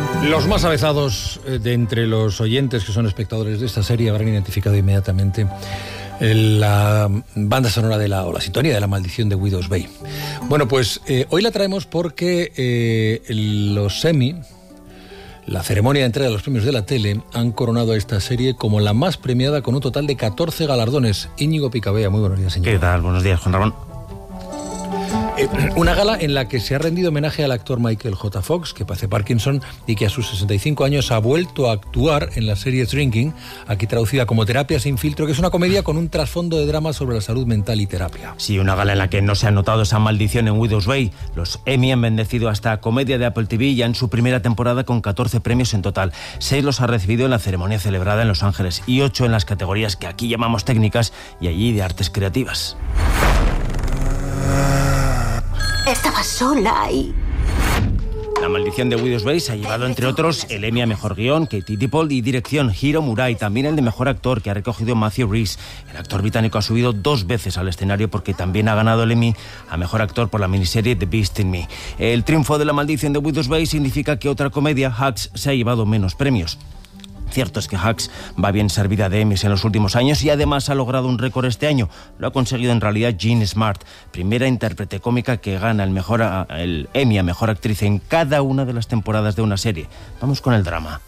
Los más avezados de entre los oyentes que son espectadores de esta serie habrán identificado inmediatamente la banda sonora o la sintonía de La Maldición de Widow's Bay. Bueno, pues hoy la traemos porque los Emmy, la ceremonia de entrega de los premios de la tele, han coronado a esta serie como la más premiada con un total de 14 galardones. Íñigo Picabea, muy buenos días, señor. ¿Qué tal? Buenos días, Juan Ramón. Una gala en la que se ha rendido homenaje al actor Michael J. Fox, que padece Parkinson y que a sus 65 años ha vuelto a actuar en la serie Drinking, aquí traducida como Terapia sin filtro, que es una comedia con un trasfondo de drama sobre la salud mental y terapia. Sí, una gala en la que no se ha notado esa maldición en Widow's Bay. Los Emmy han bendecido a esta comedia de Apple TV ya en su primera temporada con 14 premios en total. 6 los ha recibido en la ceremonia celebrada en Los Ángeles y 8 en las categorías que aquí llamamos técnicas y allí de artes creativas. Estaba sola y... La Maldición de Widow's Bay se ha llevado, entre otros, el Emmy a Mejor Guión, Katie Dippold, y Dirección, Hiro Murai, también el de Mejor Actor, que ha recogido Matthew Rhys. El actor británico ha subido 2 veces al escenario porque también ha ganado el Emmy a Mejor Actor por la miniserie The Beast in Me. El triunfo de La Maldición de Widow's Bay significa que otra comedia, Hacks, se ha llevado menos premios. Cierto es que Hacks va bien servida de Emmys en los últimos años y además ha logrado un récord este año. Lo ha conseguido en realidad Jean Smart, primera intérprete cómica que gana el Emmy a Mejor Actriz en cada una de las temporadas de una serie. Vamos con el drama.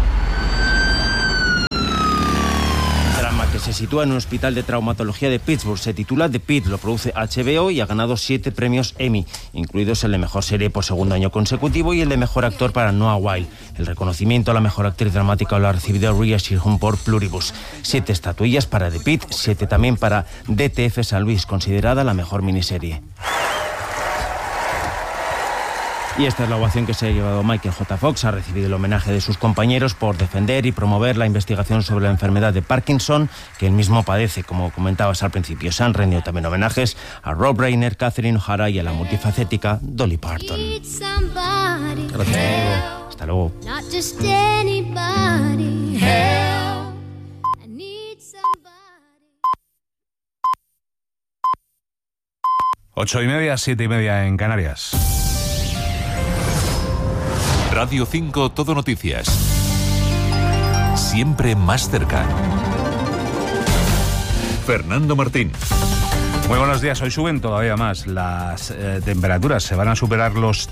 Que se sitúa en un hospital de traumatología de Pittsburgh. Se titula The Pit, lo produce HBO y ha ganado 7 premios Emmy, incluidos el de Mejor Serie por segundo año consecutivo y el de Mejor Actor para Noah Wyle. El reconocimiento a la Mejor Actriz Dramática lo ha recibido Rhea Seehorn por Pluribus. 7 estatuillas para The Pit, 7 también para DTF San Luis, considerada la mejor miniserie. Y esta es la ovación que se ha llevado Michael J. Fox. Ha recibido el homenaje de sus compañeros por defender y promover la investigación sobre la enfermedad de Parkinson, que él mismo padece, como comentabas al principio. Se han rendido también homenajes a Rob Reiner, Catherine O'Hara y a la multifacética Dolly Parton. Gracias. Hasta luego. 8:30, 7:30 en Canarias. Radio 5 Todo Noticias. Siempre más cerca. Fernando Martín. Muy buenos días. Hoy suben todavía más las temperaturas. Se van a superar los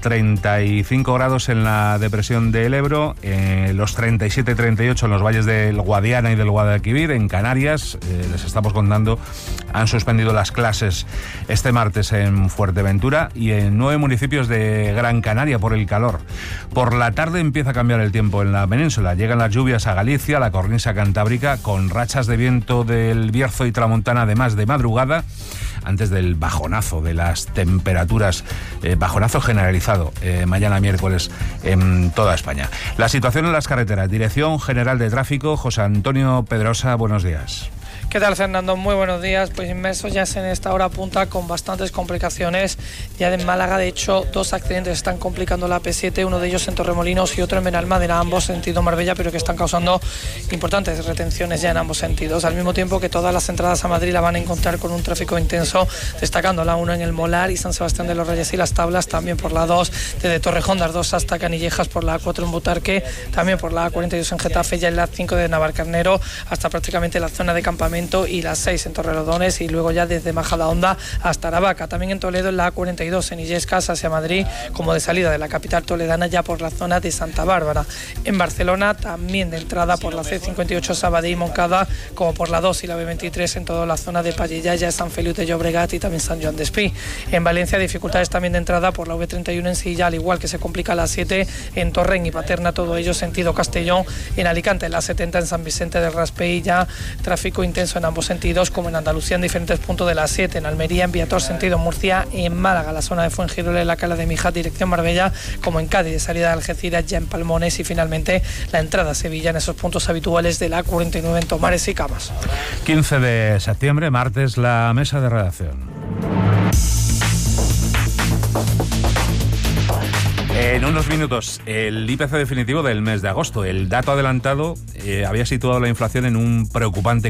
35 grados en la depresión del Ebro, los 37-38 en los valles del Guadiana y del Guadalquivir. En Canarias, les estamos contando, han suspendido las clases este martes en Fuerteventura y en 9 municipios de Gran Canaria por el calor. Por la tarde empieza a cambiar el tiempo en la península. Llegan las lluvias a Galicia, la cornisa cantábrica, con rachas de viento del Bierzo y Tramontana, además de madrugada, antes del bajonazo de las temperaturas, bajonazo generalizado, mañana miércoles en toda España. La situación en las carreteras. Dirección General de Tráfico, José Antonio Pedrosa, buenos días. ¿Qué tal, Fernando? Muy buenos días. Pues inmersos ya en esta hora punta con bastantes complicaciones. Ya en Málaga, de hecho, 2 accidentes están complicando la P7, uno de ellos en Torremolinos y otro en Benalmádena, ambos sentido Marbella, pero que están causando importantes retenciones ya en ambos sentidos. Al mismo tiempo que todas las entradas a Madrid la van a encontrar con un tráfico intenso, destacando la 1 en el Molar y San Sebastián de los Reyes y Las Tablas, también por la 2 desde Torrejón, las 2 hasta Canillejas, por la A4 en Butarque, también por la A42 en Getafe, ya en la 5 de Navalcarnero hasta prácticamente la zona de campamento, y la 6 en Torrelodones, y luego ya desde Majadahonda hasta Aravaca. También en Toledo en la A42 en Illescas hacia Madrid, como de salida de la capital toledana ya por la zona de Santa Bárbara. En Barcelona también de entrada por la C58 Sabadell y Moncada, como por la 2 y la B23 en toda la zona de Pallellaya, San Feliu de Llobregat y también San Joan d'Espí. En Valencia dificultades también de entrada por la V31 en Silla, al igual que se complica la 7 en Torrent y Paterna, todo ello sentido Castellón. En Alicante la 70 en San Vicente del Raspey, ya tráfico intenso en ambos sentidos, como en Andalucía en diferentes puntos de la 7, en Almería, en Viator sentido Murcia, en Málaga la zona de Fuengirola, en la Cala de Mijat dirección Marbella, como en Cádiz de salida de Algeciras, ya en Palmones, y finalmente la entrada a Sevilla en esos puntos habituales de la A49 en Tomares y Camas. 15 de septiembre, martes, la mesa de redacción. En unos minutos, el IPC definitivo del mes de agosto. El dato adelantado había situado la inflación en un preocupante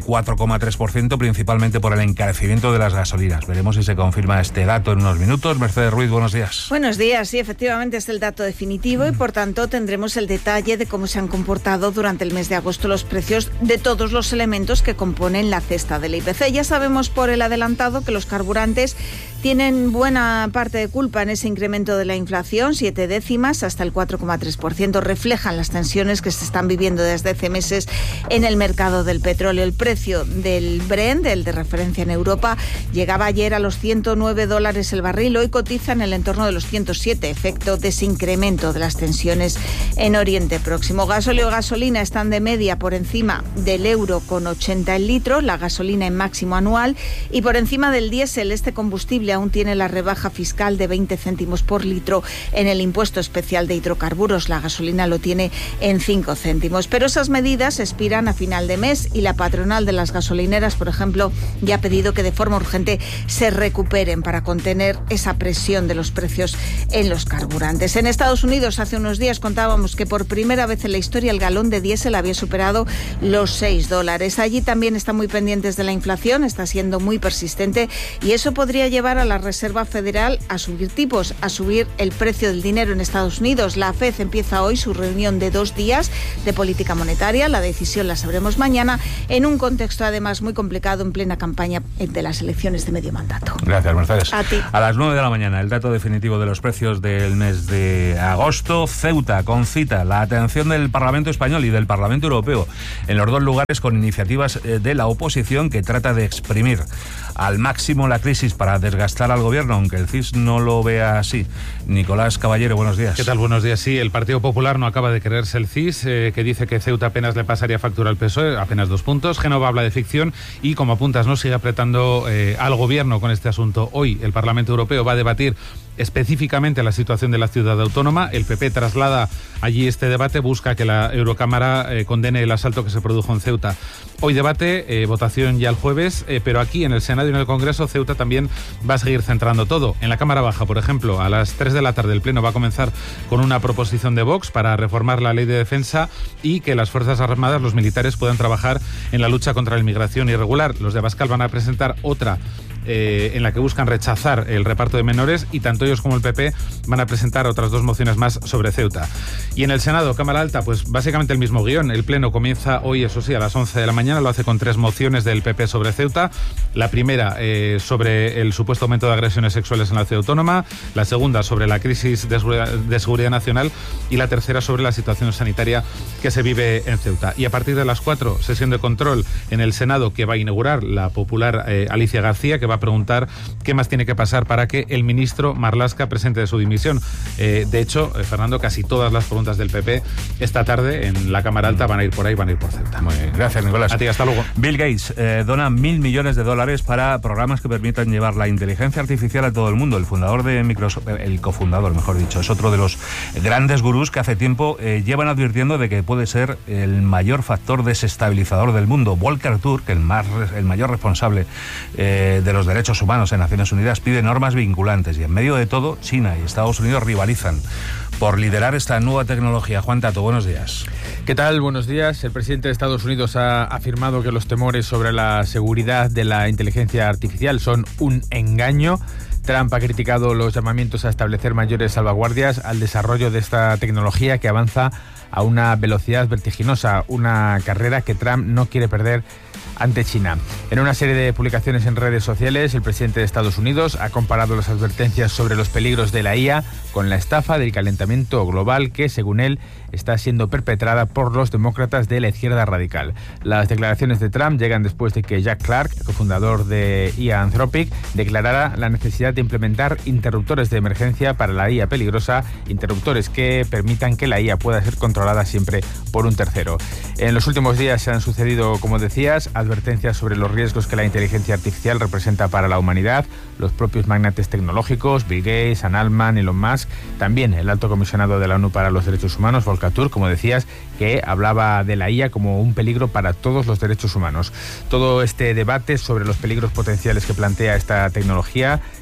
4,3%, principalmente por el encarecimiento de las gasolinas. Veremos si se confirma este dato en unos minutos. Mercedes Ruiz, buenos días. Buenos días, sí, efectivamente es el dato definitivo y por tanto tendremos el detalle de cómo se han comportado durante el mes de agosto los precios de todos los elementos que componen la cesta del IPC. Ya sabemos por el adelantado que los carburantes tienen buena parte de culpa en ese incremento de la inflación, 7 décimas hasta el 4,3%. Reflejan las tensiones que se están viviendo desde hace meses en el mercado del petróleo. El precio del Brent, el de referencia en Europa, llegaba ayer a los $109 el barril. Hoy cotiza en el entorno de los 107, efecto de ese incremento de las tensiones en Oriente Próximo. Gasóleo y gasolina están de media por encima del €1,80 el litro, la gasolina en máximo anual, y por encima del diésel. Este combustible aún tiene la rebaja fiscal de 20 céntimos por litro en el impuesto especial de hidrocarburos. La gasolina lo tiene en 5 céntimos. Pero esas medidas expiran a final de mes y la patronal de las gasolineras, por ejemplo, ya ha pedido que de forma urgente se recuperen para contener esa presión de los precios en los carburantes. En Estados Unidos, hace unos días contábamos que por primera vez en la historia el galón de diésel había superado los $6. Allí también están muy pendientes de la inflación, está siendo muy persistente y eso podría llevar a la Reserva Federal a subir tipos, a subir el precio del dinero en Estados Unidos. La FED empieza hoy su reunión de 2 días de política monetaria. La decisión la sabremos mañana, en un contexto además muy complicado en plena campaña de las elecciones de medio mandato. Gracias, Mercedes. A ti. A las 9 de la mañana, el dato definitivo de los precios del mes de agosto. Ceuta concita la atención del Parlamento Español y del Parlamento Europeo en los dos lugares con iniciativas de la oposición que trata de exprimir al máximo la crisis para desgastar al gobierno, aunque el CIS no lo vea así. Nicolás Caballero, buenos días. ¿Qué tal? Buenos días. Sí, el Partido Popular no acaba de creerse el CIS, que dice que Ceuta apenas le pasaría factura al PSOE, apenas 2 puntos. Génova habla de ficción y, como apuntas, no sigue apretando al gobierno con este asunto. Hoy el Parlamento Europeo va a debatir específicamente la situación de la ciudad autónoma. El PP traslada allí este debate, busca que la Eurocámara condene el asalto que se produjo en Ceuta. Hoy debate, votación ya el jueves, pero aquí en el Senado y en el Congreso Ceuta también va a seguir centrando todo. En la Cámara Baja, por ejemplo, a las 3 de la tarde el Pleno va a comenzar con una proposición de Vox para reformar la ley de defensa y que las Fuerzas Armadas, los militares, puedan trabajar en la lucha contra la inmigración irregular. Los de Abascal van a presentar otra en la que buscan rechazar el reparto de menores, y tanto ellos como el PP van a presentar otras 2 mociones más sobre Ceuta. Y en el Senado, Cámara Alta, pues básicamente el mismo guión. El Pleno comienza hoy, eso sí, a las 11 de la mañana, lo hace con 3 mociones del PP sobre Ceuta. La primera sobre el supuesto aumento de agresiones sexuales en la ciudad autónoma, la segunda sobre la crisis de seguridad nacional y la tercera sobre la situación sanitaria que se vive en Ceuta. Y a partir de las 4, sesión de control en el Senado que va a inaugurar la popular Alicia García, que va a preguntar qué más tiene que pasar para que el ministro Marlaska presente su dimisión. De hecho, Fernando, casi todas las preguntas del PP esta tarde en la Cámara Alta van a ir por ahí, van a ir por Ceuta. Muy bien. Gracias, Nicolás. A ti, hasta luego. Bill Gates dona $1.000 millones para programas que permitan llevar la inteligencia artificial a todo el mundo. El fundador de Microsoft, el cofundador, mejor dicho, es otro de los grandes gurús que hace tiempo llevan advirtiendo de que puede ser el mayor factor desestabilizador del mundo. Volker Turk, el mayor responsable de los derechos humanos en Naciones Unidas, pide normas vinculantes, y en medio de todo, China y Estados Unidos rivalizan por liderar esta nueva tecnología. Juan Tato, buenos días. ¿Qué tal? Buenos días. El presidente de Estados Unidos ha afirmado que los temores sobre la seguridad de la inteligencia artificial son un engaño. Trump ha criticado los llamamientos a establecer mayores salvaguardias al desarrollo de esta tecnología que avanza a una velocidad vertiginosa, una carrera que Trump no quiere perder ante China. En una serie de publicaciones en redes sociales, el presidente de Estados Unidos ha comparado las advertencias sobre los peligros de la IA con la estafa del calentamiento global que, según él, está siendo perpetrada por los demócratas de la izquierda radical. Las declaraciones de Trump llegan después de que Jack Clark, cofundador de IA Anthropic, declarara la necesidad de implementar interruptores de emergencia para la IA peligrosa, interruptores que permitan que la IA pueda ser controlada siempre por un tercero. En los últimos días se han sucedido, como decías, advertencias sobre los riesgos que la inteligencia artificial representa para la humanidad. Los propios magnates tecnológicos, Bill Gates, Sam Altman, Elon Musk, también el alto comisionado de la ONU para los Derechos Humanos, Volker Turk, como decías, que hablaba de la IA como un peligro para todos los derechos humanos. Todo este debate sobre los peligros potenciales que plantea esta tecnología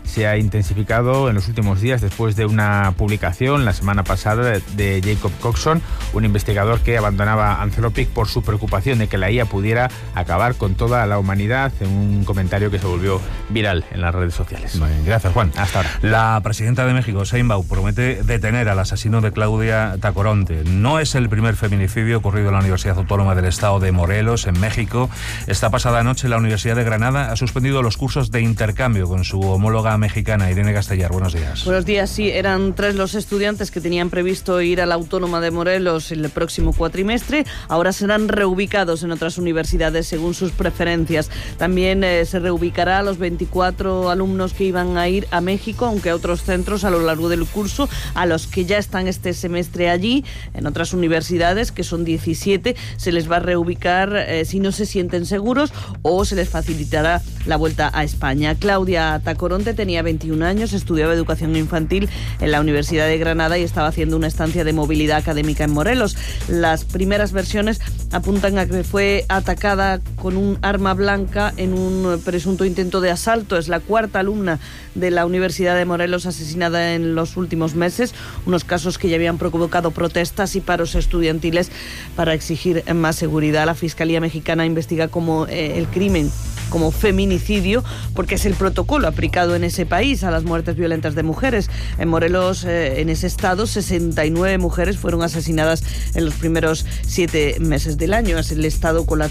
se ha intensificado en los últimos días después de una publicación la semana pasada de Jacob Coxon, un investigador que abandonaba Anthropic por su preocupación de que la IA pudiera acabar con toda la humanidad, en un comentario que se volvió viral en las redes sociales. Muy bien, gracias, Juan. Hasta ahora. La presidenta de México, Sheinbaum, promete detener al asesino de Claudia Tacoronte. No es el primer feminicidio ocurrido en la Universidad Autónoma del Estado de Morelos, en México. Esta pasada noche la Universidad de Granada ha suspendido los cursos de intercambio con su homóloga mexicana. Irene Castellar, buenos días. Buenos días, sí, eran 3 los estudiantes que tenían previsto ir a la Autónoma de Morelos el próximo cuatrimestre. Ahora serán reubicados en otras universidades según sus preferencias. También se reubicará a los 24 alumnos que iban a ir a México, aunque a otros centros a lo largo del curso, a los que ya están este semestre allí, en otras universidades, que son 17, se les va a reubicar si no se sienten seguros o se les facilitará la vuelta a España. Claudia Tacoronte tenía 21 años, estudiaba educación infantil en la Universidad de Granada y estaba haciendo una estancia de movilidad académica en Morelos. Las primeras versiones apuntan a que fue atacada con un arma blanca en un presunto intento de asalto. Es la 4ª alumna de la Universidad de Morelos asesinada en los últimos meses, unos casos que ya habían provocado protestas y paros estudiantiles para exigir más seguridad. La Fiscalía Mexicana investiga como el crimen como feminicidio, porque es el protocolo aplicado en ese país a las muertes violentas de mujeres. En Morelos, en ese estado, 69 mujeres fueron asesinadas en los primeros 7 meses del año. Es el estado con la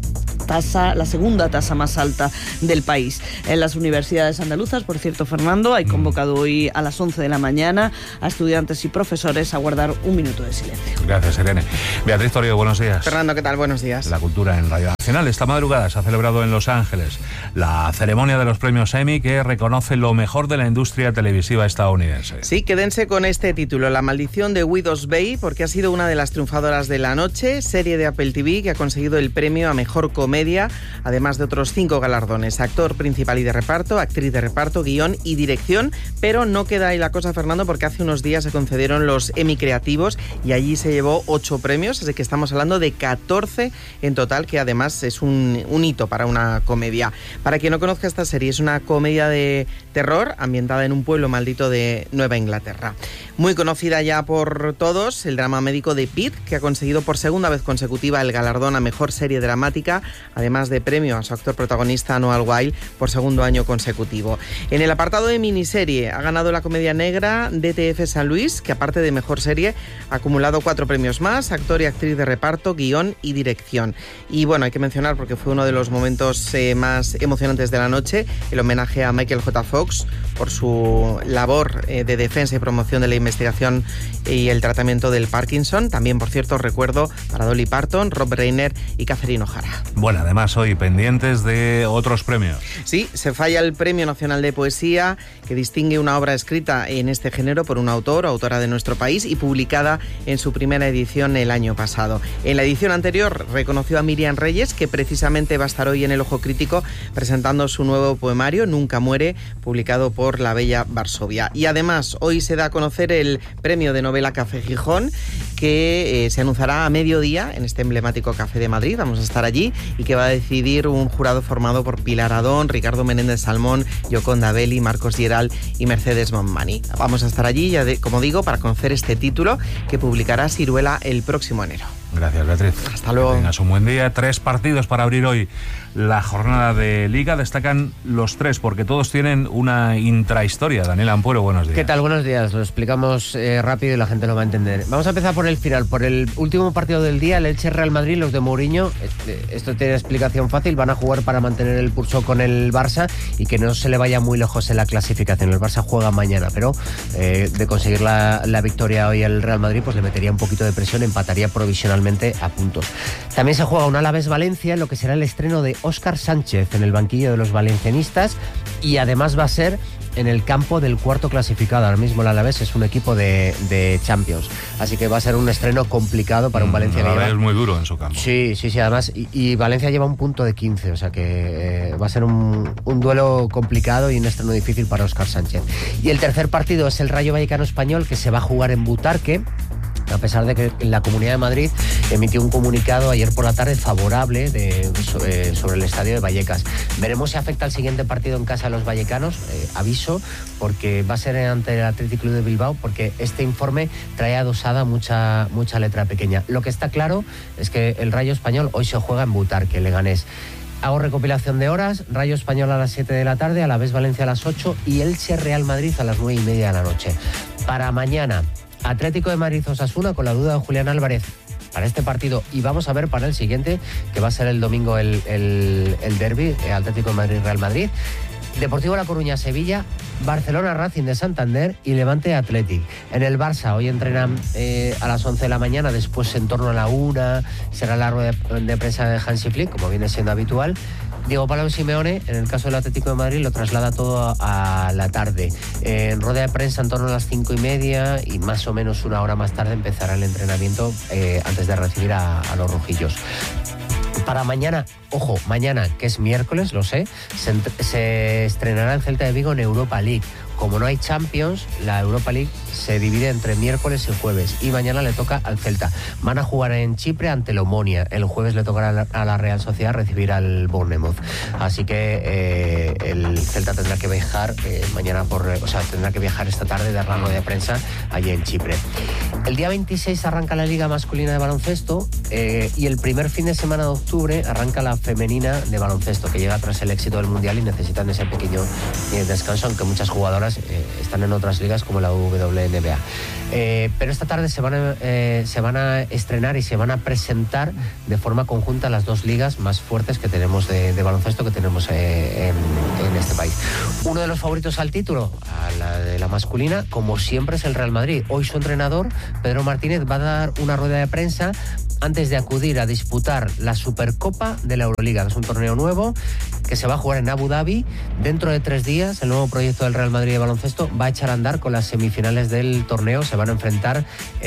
segunda tasa más alta del país. En las universidades andaluzas, por cierto, Fernando, hay convocado hoy a las 11 de la mañana a estudiantes y profesores a guardar un minuto de silencio. Gracias, Irene. Beatriz Torrio, buenos días. Fernando, ¿qué tal? Buenos días. La cultura en Radio Nacional. Esta madrugada se ha celebrado en Los Ángeles la ceremonia de los premios Emmy, que reconoce lo mejor de la industria televisiva estadounidense. Sí, quédense con este título, La maldición de Widow's Bay, porque ha sido una de las triunfadoras de la noche, serie de Apple TV que ha conseguido el premio a mejor comedia, además de otros 5 galardones: actor principal y de reparto, actriz de reparto, guión y dirección. Pero no queda ahí la cosa, Fernando, porque hace unos días se concedieron los Emmy Creativos y allí se llevó 8 premios, así que estamos hablando de 14 en total, que además es un hito para una comedia. Para quien no conozca esta serie, es una comedia de terror ambientada en un pueblo maldito de Nueva Inglaterra. Muy conocida ya por todos, el drama médico de Pete, que ha conseguido por segunda vez consecutiva el galardón a mejor serie dramática, además de premio a su actor protagonista Noah Wyle por segundo año consecutivo. En el apartado de miniserie ha ganado la comedia negra DTF San Luis, que aparte de mejor serie ha acumulado 4 premios más: actor y actriz de reparto, guión y dirección. Y bueno, hay que mencionar, porque fue uno de los momentos más emocionantes de la noche, el homenaje a Michael J. Fox por su labor de defensa y promoción de la investigación y el tratamiento del Parkinson. También, por cierto, recuerdo para Dolly Parton, Rob Reiner y Catherine O'Hara. Bueno, además hoy pendientes de otros premios. Sí, se falla el Premio Nacional de Poesía, que distingue una obra escrita en este género por un autor o autora de nuestro país y publicada en su primera edición el año pasado. En la edición anterior reconoció a Miriam Reyes, que precisamente va a estar hoy en El Ojo Crítico presentando su nuevo poemario, Nunca muere, publicado por La Bella Varsovia. Y además hoy se da a conocer el Premio de Novela Café Gijón, que se anunciará a mediodía en este emblemático Café de Madrid. Vamos a estar allí, y que va a decidir un jurado formado por Pilar Adón, Ricardo Menéndez Salmón, Yoconda Belli, Marcos Lleral y Mercedes Monmani. Vamos a estar allí, como digo, para conocer este título que publicará Siruela el próximo enero. Gracias, Beatriz. Hasta luego. Que tengas un buen día. 3 partidos para abrir hoy la jornada de Liga. Destacan los 3 porque todos tienen una intrahistoria. Daniel Ampuero, buenos días. ¿Qué tal? Buenos días. Lo explicamos rápido y la gente lo va a entender. Vamos a empezar por el final, por el último partido del día, el Elche Real Madrid. Los de Mourinho, esto tiene explicación fácil, van a jugar para mantener el pulso con el Barça y que no se le vaya muy lejos en la clasificación. El Barça juega mañana, pero de conseguir la victoria hoy al Real Madrid, pues le metería un poquito de presión, empataría provisionalmente a puntos. También se juega un Alavés-Valencia, en lo que será el estreno de Óscar Sánchez en el banquillo de los valencianistas, y además va a ser en el campo del cuarto clasificado. Ahora mismo el Alavés es un equipo de Champions, así que va a ser un estreno complicado para un Valencia. El Alavés es muy duro en su campo. Sí, además, y Valencia lleva un punto de 15, o sea que va a ser un duelo complicado y un estreno difícil para Óscar Sánchez. Y el tercer partido es el Rayo Vallecano Español, que se va a jugar en Butarque. a pesar de que la Comunidad de Madrid emitió un comunicado ayer por la tarde favorable sobre el estadio de Vallecas. Veremos si afecta al siguiente partido en casa de los vallecanos, aviso, porque va a ser ante el Athletic Club de Bilbao, porque este informe trae adosada mucha letra pequeña. Lo que está claro es que el Rayo Español hoy se juega en Butarque, Leganés. Hago recopilación de horas: Rayo Español a las 7 de la tarde, Alavés Valencia a las 8 y Elche Real Madrid a las 9:30 de la noche. Para mañana, Atlético de Madrid Osasuna, con la duda de Julián Álvarez para este partido, y vamos a ver para el siguiente, que va a ser el domingo el derbi, Atlético de Madrid Real Madrid. Deportivo La Coruña Sevilla, Barcelona Racing de Santander y Levante Athletic. En el Barça hoy entrenan a las 11 de la mañana, después en torno a la 1 será la rueda de prensa de Hansi Flick, como viene siendo habitual. Diego Pablo Simeone, en el caso del Atlético de Madrid, lo traslada todo a la tarde. En rueda de prensa en torno a las 5:30 y más o menos una hora más tarde empezará el entrenamiento antes de recibir a los para mañana, ojo, mañana, que es miércoles, lo sé, se estrenará el Celta de Vigo en Europa League. Como no hay Champions, la Europa League se divide entre miércoles y jueves y mañana le toca al Celta. Van a jugar en Chipre ante el Omonia. El jueves le tocará a la Real Sociedad recibir al Bournemouth. Así que el Celta tendrá que viajar tendrá que viajar esta tarde de rango de prensa allí en Chipre. El día 26 arranca la Liga Masculina de Baloncesto y el primer fin de semana de octubre arranca la Femenina de Baloncesto, que llega tras el éxito del Mundial y necesitan ese pequeño descanso, aunque muchas jugadoras están en otras ligas como la WNBA. Pero esta tarde se van a estrenar y se van a presentar de forma conjunta las dos ligas más fuertes que tenemos de baloncesto que tenemos en este país. Uno de los favoritos al título, a la de la masculina, como siempre, es el Real Madrid. Hoy su entrenador, Pedro Martínez, va a dar una rueda de prensa antes de acudir a disputar la Supercopa de la Euroliga, que es un torneo nuevo que se va a jugar en Abu Dhabi. Dentro de 3 días, el nuevo proyecto del Real Madrid de baloncesto va a echar a andar con las semifinales del torneo. Se van a enfrentar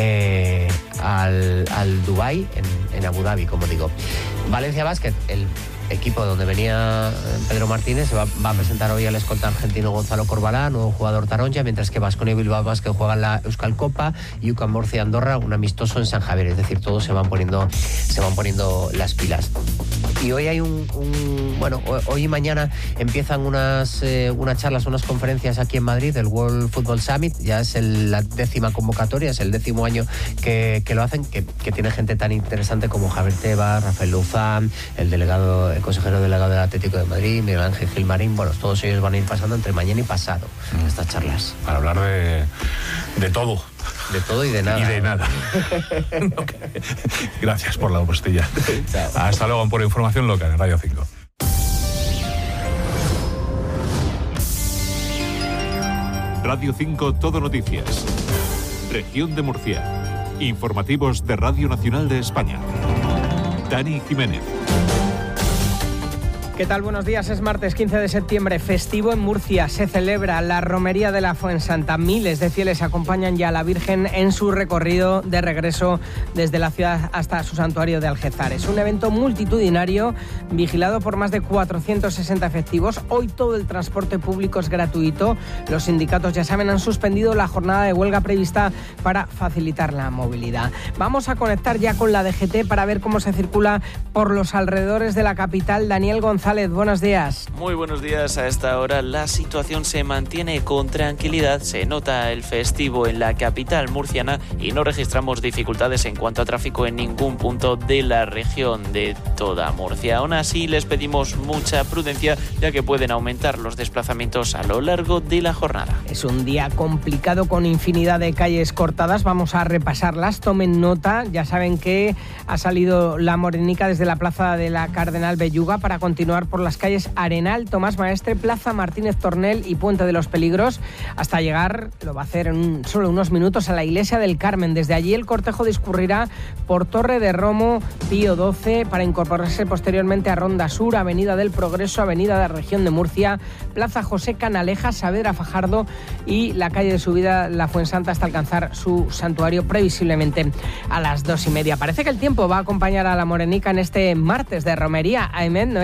al Dubái en Abu Dhabi, como digo. Valencia Basket, el equipo donde venía Pedro Martínez, se va a presentar hoy al escolta argentino Gonzalo Corbalán, nuevo jugador taronja, mientras que Baskonia y Bilbao Basket juegan la Euskal Copa y UCAM Murcia Andorra un amistoso en San Javier. Es decir, todos se van poniendo las pilas. Y hoy hay hoy y mañana empiezan unas charlas, unas conferencias aquí en Madrid, el World Football Summit. Ya es la 10ª convocatoria, es el 10º año que lo hacen, que tiene gente tan interesante como Javier Tebas, Rafael Luzán, el consejero delegado del Atlético de Madrid, Miguel Ángel Gilmarín. Bueno, todos ellos van a ir pasando entre mañana y pasado estas charlas. Para hablar de todo. De todo y de nada. Y de nada. Gracias por la postilla. Hasta luego por información local en Radio 5. Radio 5 Todo Noticias. Región de Murcia. Informativos de Radio Nacional de España. Dani Jiménez. ¿Qué tal? Buenos días. Es martes 15 de septiembre, festivo en Murcia. Se celebra la romería de la Fuensanta. Miles de fieles acompañan ya a la Virgen en su recorrido de regreso desde la ciudad hasta su santuario de Algezar. Es un evento multitudinario vigilado por más de 460 efectivos. Hoy todo el transporte público es gratuito. Los sindicatos, ya saben, han suspendido la jornada de huelga prevista para facilitar la movilidad. Vamos a conectar ya con la DGT para ver cómo se circula por los alrededores de la capital. Daniel González, buenos días. Muy buenos días. A esta hora la situación se mantiene con tranquilidad. Se nota el festivo en la capital murciana y no registramos dificultades en cuanto a tráfico en ningún punto de la región de toda Murcia. Aún así, les pedimos mucha prudencia, ya que pueden aumentar los desplazamientos a lo largo de la jornada. Es un día complicado con infinidad de calles cortadas. Vamos a repasarlas. Tomen nota. Ya saben que ha salido la Morenica desde la plaza de la Cardenal Belluga para continuar por las calles Arenal, Tomás Maestre, Plaza Martínez Tornel y Puente de los Peligros, hasta llegar, lo va a hacer en solo unos minutos, a la Iglesia del Carmen. Desde allí el cortejo discurrirá por Torre de Romo, Pío XII, para incorporarse posteriormente a Ronda Sur, Avenida del Progreso, Avenida de la Región de Murcia, Plaza José Canalejas, Saavedra Fajardo y la calle de subida La Fuensanta hasta alcanzar su santuario previsiblemente a las 2:30. Parece que el tiempo va a acompañar a la Morenica en este martes de romería. Ahmed, Noelia García.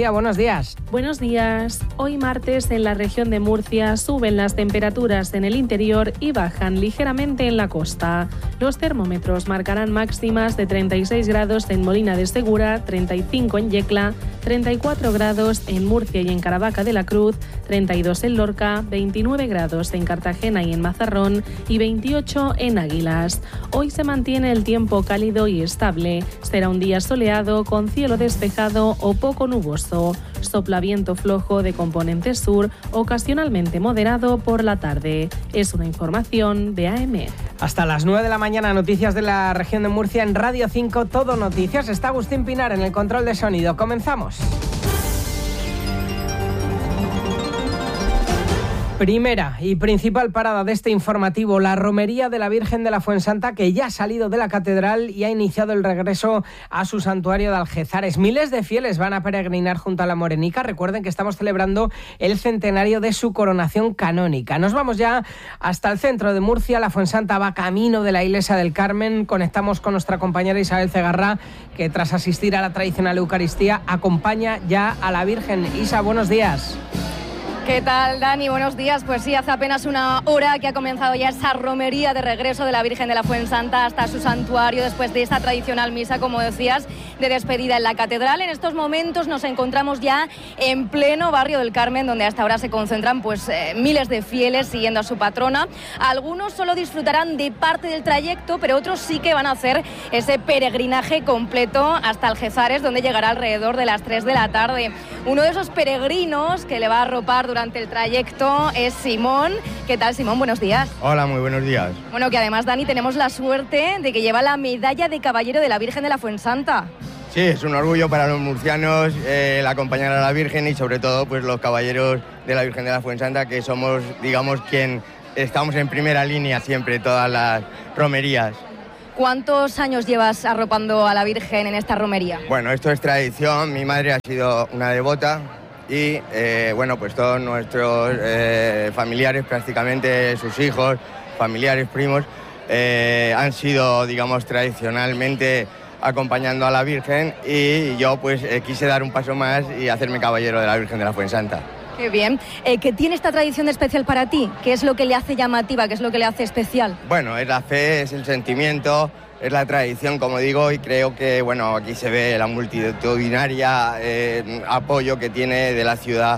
García, buenos días. Buenos días. Hoy martes en la región de Murcia suben las temperaturas en el interior y bajan ligeramente en la costa. Los termómetros marcarán máximas de 36 grados en Molina de Segura, 35 en Yecla, 34 grados en Murcia y en Caravaca de la Cruz, 32 en Lorca, 29 grados en Cartagena y en Mazarrón y 28 en Águilas. Hoy se mantiene el tiempo cálido y estable. Será un día soleado con cielo despejado o poco nuboso. Sopla viento flojo de componente sur, ocasionalmente moderado por la tarde. Es una información de AM. Hasta las 9 de la mañana, noticias de la región de Murcia en Radio 5, Todo Noticias. Está Agustín Pinar en el control de sonido. Comenzamos. Primera y principal parada de este informativo, la romería de la Virgen de la Fuensanta, que ya ha salido de la catedral y ha iniciado el regreso a su santuario de Algezares. Miles de fieles van a peregrinar junto a la Morenica. Recuerden que estamos celebrando el centenario de su coronación canónica. Nos vamos ya hasta el centro de Murcia. La Fuensanta va camino de la iglesia del Carmen. Conectamos con nuestra compañera Isabel Cegarra, que tras asistir a la tradicional Eucaristía acompaña ya a la Virgen. Isa, buenos días. ¿Qué tal, Dani? Buenos días. Pues sí, hace apenas una hora que ha comenzado ya esa romería de regreso de la Virgen de la Fuensanta hasta su santuario después de esta tradicional misa, como decías, de despedida en la catedral. En estos momentos nos encontramos ya en pleno barrio del Carmen, donde hasta ahora se concentran miles de fieles siguiendo a su patrona. Algunos solo disfrutarán de parte del trayecto, pero otros sí que van a hacer ese peregrinaje completo hasta Algezares, donde llegará alrededor de las 3 de la tarde. Uno de esos peregrinos que le va a arropar durante el trayecto es Simón. ¿Qué tal, Simón? Buenos días. Hola, muy buenos días. Bueno, que además, Dani, tenemos la suerte de que lleva la medalla de caballero de la Virgen de la Fuensanta. Sí, es un orgullo para los murcianos el acompañar a la Virgen y sobre todo pues los caballeros de la Virgen de la Fuensanta, que somos, digamos, quien estamos en primera línea siempre, todas las romerías. ¿Cuántos años llevas arropando a la Virgen en esta romería? Bueno, esto es tradición, mi madre ha sido una devota y bueno, pues todos nuestros familiares, prácticamente sus hijos, familiares, primos, han sido, digamos, tradicionalmente acompañando a la Virgen y yo pues quise dar un paso más y hacerme caballero de la Virgen de la Fuensanta. Qué bien. ¿Qué tiene esta tradición especial para ti? ¿Qué es lo que le hace llamativa? ¿Qué es lo que le hace especial? Bueno, es la fe, es el sentimiento, es la tradición, como digo, y creo que bueno, aquí se ve la multitudinaria apoyo que tiene de la ciudad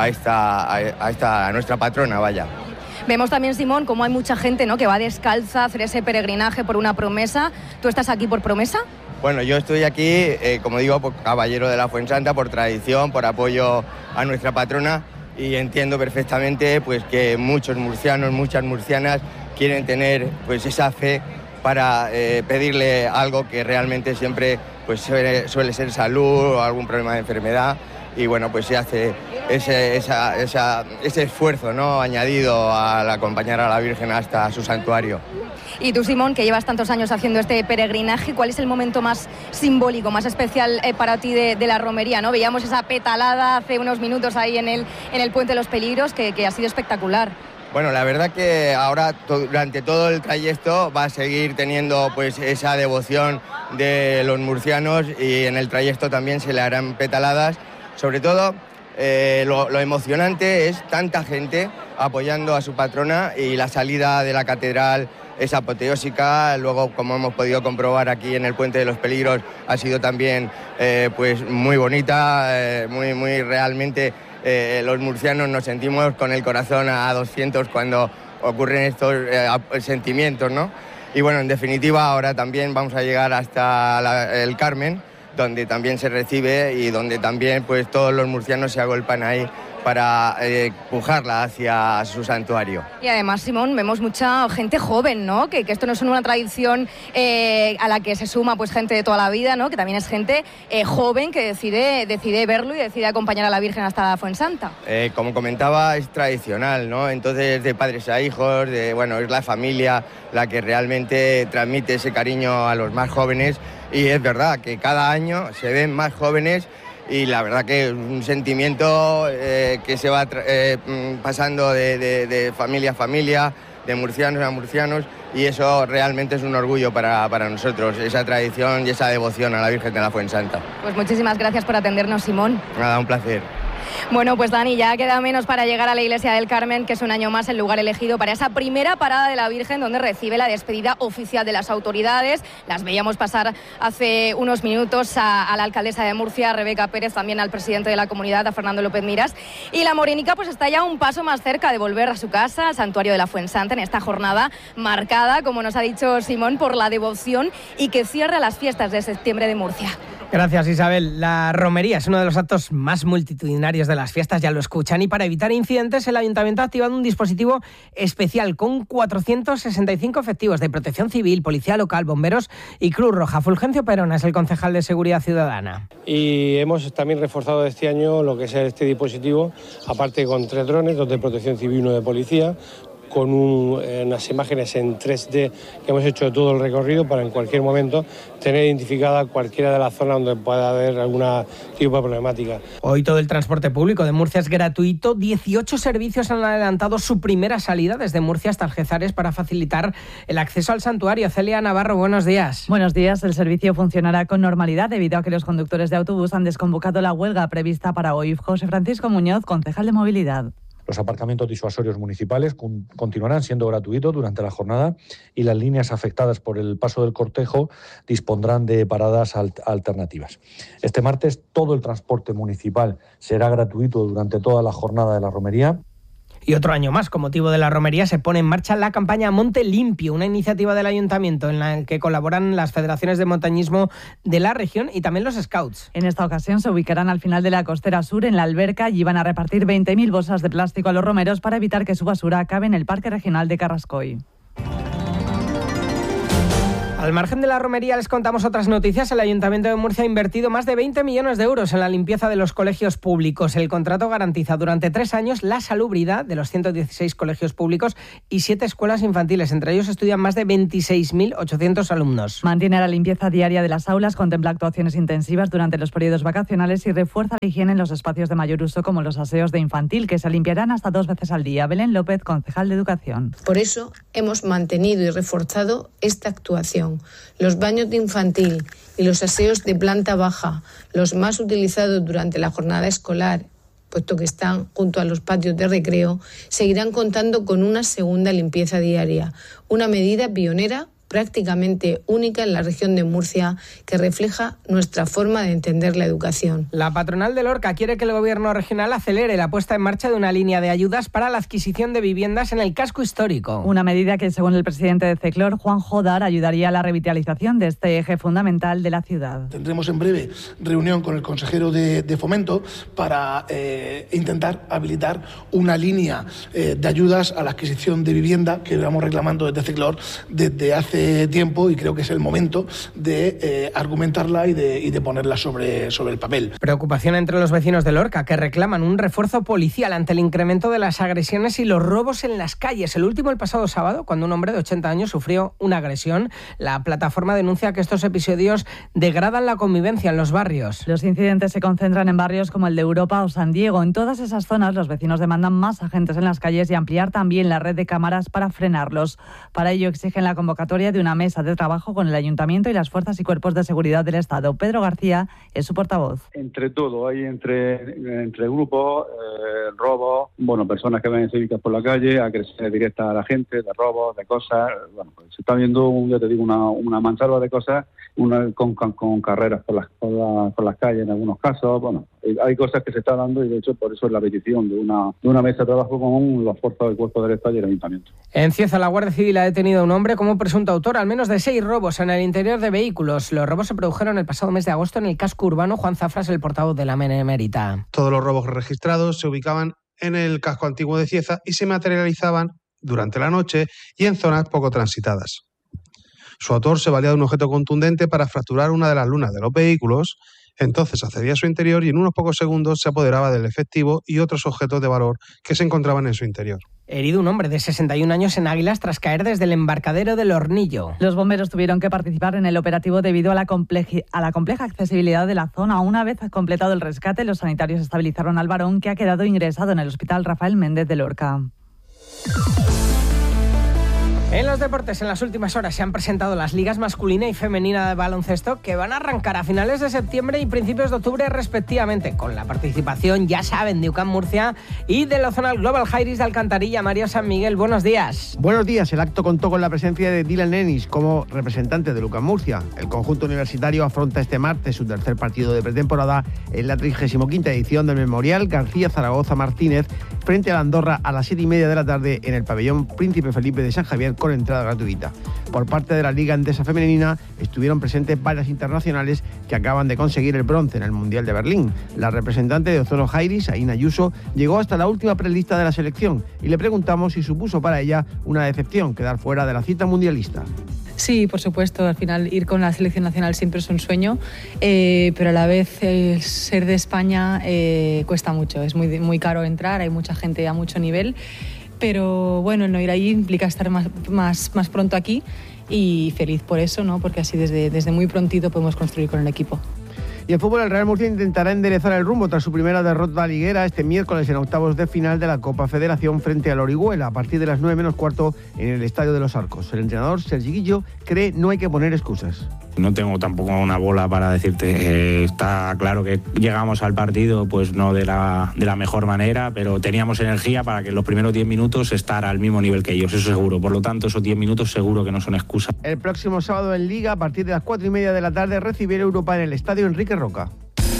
a nuestra patrona, vaya. Vemos también, Simón, cómo hay mucha gente, ¿no?, que va descalza a hacer ese peregrinaje por una promesa. ¿Tú estás aquí por promesa? Bueno, yo estoy aquí, como digo, por caballero de la Fuensanta, por tradición, por apoyo a nuestra patrona, y entiendo perfectamente pues que muchos murcianos, muchas murcianas quieren tener pues esa fe para pedirle algo que realmente siempre pues suele ser salud o algún problema de enfermedad, y bueno, pues se hace ese esfuerzo, ¿no?, añadido al acompañar a la Virgen hasta su santuario. Y tú, Simón, que llevas tantos años haciendo este peregrinaje, ¿cuál es el momento más simbólico, más especial para ti de la romería, ¿no? Veíamos esa petalada hace unos minutos ahí en el Puente de los Peligros, que ha sido espectacular. Bueno, la verdad que ahora durante todo el trayecto va a seguir teniendo pues esa devoción de los murcianos, y en el trayecto también se le harán petaladas. Sobre todo lo emocionante es tanta gente apoyando a su patrona, y la salida de la catedral es apoteósica. Luego, como hemos podido comprobar aquí en el Puente de los Peligros, ha sido también pues muy bonita, muy realmente los murcianos nos sentimos con el corazón a 200 cuando ocurren estos sentimientos, ¿no? Y bueno, en definitiva, ahora también vamos a llegar hasta el Carmen, donde también se recibe y donde también pues todos los murcianos se agolpan ahí para empujarla hacia su santuario. Y además, Simón, vemos mucha gente joven, ¿no? Que esto no es una tradición a la que se suma pues gente de toda la vida, ¿no? Que también es gente joven que decide verlo y decide acompañar a la Virgen hasta la Fuensanta. Como comentaba, es tradicional, ¿no? Entonces, de padres a hijos, es la familia la que realmente transmite ese cariño a los más jóvenes, y es verdad que cada año se ven más jóvenes. Y la verdad que es un sentimiento que se va pasando de familia a familia, de murcianos a murcianos, y eso realmente es un orgullo para nosotros, esa tradición y esa devoción a la Virgen de la Fuensanta. Pues muchísimas gracias por atendernos, Simón. Nada, un placer. Bueno, pues Dani, ya queda menos para llegar a la Iglesia del Carmen, que es un año más el lugar elegido para esa primera parada de la Virgen, donde recibe la despedida oficial de las autoridades. Las veíamos pasar hace unos minutos a la alcaldesa de Murcia, Rebeca Pérez, también al presidente de la comunidad, a Fernando López Miras. Y la morenica pues está ya un paso más cerca de volver a su casa, al santuario de la Fuensanta, en esta jornada marcada, como nos ha dicho Simón, por la devoción y que cierra las fiestas de septiembre de Murcia. Gracias, Isabel. La romería es uno de los actos más multitudinarios de las fiestas, ya lo escuchan, y para evitar incidentes el Ayuntamiento ha activado un dispositivo especial con 465 efectivos de Protección Civil, Policía Local, Bomberos y Cruz Roja. Fulgencio Perona es el concejal de Seguridad Ciudadana. Y hemos también reforzado este año lo que es este dispositivo, aparte con 3 drones, 2 de Protección Civil y 1 de Policía, con unas imágenes en 3D que hemos hecho de todo el recorrido para en cualquier momento tener identificada cualquiera de las zonas donde pueda haber alguna tipo de problemática. Hoy todo el transporte público de Murcia es gratuito. 18 servicios han adelantado su primera salida desde Murcia hasta Algeciras para facilitar el acceso al santuario. Celia Navarro, buenos días. Buenos días. El servicio funcionará con normalidad debido a que los conductores de autobús han desconvocado la huelga prevista para hoy. José Francisco Muñoz, concejal de Movilidad. Los aparcamientos disuasorios municipales continuarán siendo gratuitos durante la jornada y las líneas afectadas por el paso del cortejo dispondrán de paradas alternativas. Este martes todo el transporte municipal será gratuito durante toda la jornada de la romería. Y otro año más, con motivo de la romería, se pone en marcha la campaña Monte Limpio, una iniciativa del Ayuntamiento en la que colaboran las federaciones de montañismo de la región y también los scouts. En esta ocasión se ubicarán al final de la costera sur, en la alberca, y van a repartir 20.000 bolsas de plástico a los romeros para evitar que su basura acabe en el Parque Regional de Carrascoy. Al margen de la romería les contamos otras noticias. El Ayuntamiento de Murcia ha invertido más de 20 millones de euros en la limpieza de los colegios públicos. El contrato garantiza durante 3 años la salubridad de los 116 colegios públicos y 7 escuelas infantiles. Entre ellos estudian más de 26.800 alumnos. Mantiene la limpieza diaria de las aulas, contempla actuaciones intensivas durante los periodos vacacionales y refuerza la higiene en los espacios de mayor uso, como los aseos de infantil, que se limpiarán hasta 2 veces al día. Belén López, concejal de Educación. Por eso hemos mantenido y reforzado esta actuación. Los baños de infantil y los aseos de planta baja, los más utilizados durante la jornada escolar, puesto que están junto a los patios de recreo, seguirán contando con una segunda limpieza diaria, una medida pionera, prácticamente única en la región de Murcia, que refleja nuestra forma de entender la educación. La patronal de Lorca quiere que el gobierno regional acelere la puesta en marcha de una línea de ayudas para la adquisición de viviendas en el casco histórico. Una medida que, según el presidente de Ceclor, Juan Jodar, ayudaría a la revitalización de este eje fundamental de la ciudad. Tendremos en breve reunión con el consejero de Fomento para intentar habilitar una línea de ayudas a la adquisición de vivienda que llevamos reclamando desde Ceclor desde hace tiempo, y creo que es el momento de argumentarla y de ponerla sobre el papel. Preocupación entre los vecinos de Lorca, que reclaman un refuerzo policial ante el incremento de las agresiones y los robos en las calles. El último el pasado sábado, cuando un hombre de 80 años sufrió una agresión. La plataforma denuncia que estos episodios degradan la convivencia en los barrios. Los incidentes se concentran en barrios como el de Europa o San Diego. En todas esas zonas los vecinos demandan más agentes en las calles y ampliar también la red de cámaras para frenarlos. Para ello exigen la convocatoria de una mesa de trabajo con el Ayuntamiento y las fuerzas y cuerpos de seguridad del Estado. Pedro García es su portavoz. Entre todo, hay entre grupos, robos, personas que ven cívicas por la calle, agresiones directas a la gente, de robos, de cosas. Pues se está viendo, una mansalva de cosas, con carreras por las calles en algunos casos. Hay cosas que se están dando, y de hecho por eso es la petición de una mesa de trabajo con las fuerzas del cuerpo del Estado y el Ayuntamiento. En Cieza, la Guardia Civil ha detenido a un hombre como presunto autor al menos de 6 robos en el interior de vehículos. Los robos se produjeron el pasado mes de agosto en el casco urbano. Juan Zafras, el portavoz de la Benemérita. Todos los robos registrados se ubicaban en el casco antiguo de Cieza y se materializaban durante la noche y en zonas poco transitadas. Su autor se valía de un objeto contundente para fracturar una de las lunas de los vehículos. Entonces accedía a su interior y en unos pocos segundos se apoderaba del efectivo y otros objetos de valor que se encontraban en su interior. Herido un hombre de 61 años en Águilas tras caer desde el embarcadero del Hornillo. Los bomberos tuvieron que participar en el operativo debido a la compleja accesibilidad de la zona. Una vez completado el rescate, los sanitarios estabilizaron al varón, que ha quedado ingresado en el Hospital Rafael Méndez de Lorca. En los deportes, en las últimas horas se han presentado las ligas masculina y femenina de baloncesto que van a arrancar a finales de septiembre y principios de octubre respectivamente, con la participación, ya saben, de UCAM Murcia y de la zona Global Jairis de Alcantarilla. Mario San Miguel, buenos días. Buenos días. El acto contó con la presencia de Dylan Ennis como representante de UCAM Murcia. El conjunto universitario afronta este martes su tercer partido de pretemporada en la 35ª edición del Memorial García Zaragoza Martínez frente a la Andorra a las 7:30 de la tarde en el pabellón Príncipe Felipe de San Javier con entrada gratuita. Por parte de la Liga Endesa Femenina estuvieron presentes varias internacionales que acaban de conseguir el bronce en el Mundial de Berlín. La representante de Ozono Jairis, Aina Ayuso, llegó hasta la última prelista de la selección y le preguntamos si supuso para ella una decepción quedar fuera de la cita mundialista. Sí, por supuesto, al final ir con la selección nacional siempre es un sueño, pero a la vez ser de España cuesta mucho, es muy caro entrar, hay mucha gente a mucho nivel, pero bueno, no ir ahí implica estar más pronto aquí y feliz por eso, ¿no? Porque así desde muy prontito podemos construir con el equipo. Y en fútbol, el Real Murcia intentará enderezar el rumbo tras su primera derrota liguera este miércoles en octavos de final de la Copa Federación frente al Orihuela a partir de las 9:15 en el Estadio de los Arcos. El entrenador Sergi Guillo cree no hay que poner excusas. No tengo tampoco una bola para decirte, está claro que llegamos al partido pues no de la mejor manera, pero teníamos energía para que en los primeros 10 minutos estar al mismo nivel que ellos, eso seguro. Por lo tanto, esos 10 minutos seguro que no son excusas. El próximo sábado en Liga, a partir de las 4:30 de la tarde, recibirá Europa en el Estadio Enrique Roca.